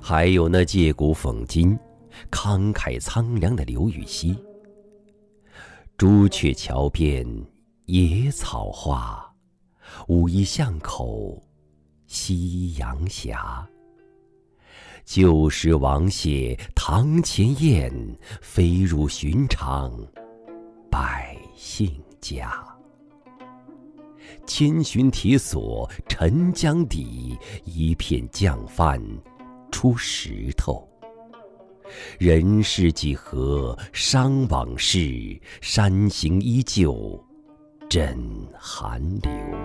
还有那借古讽今、慷慨苍凉的刘禹锡。朱雀桥边野草花，武夷巷口夕阳斜。旧时王谢堂前燕，飞入寻常百姓家。千寻铁锁沉江底，一片降帆出石头。人世几何伤往事，山形依旧枕寒流。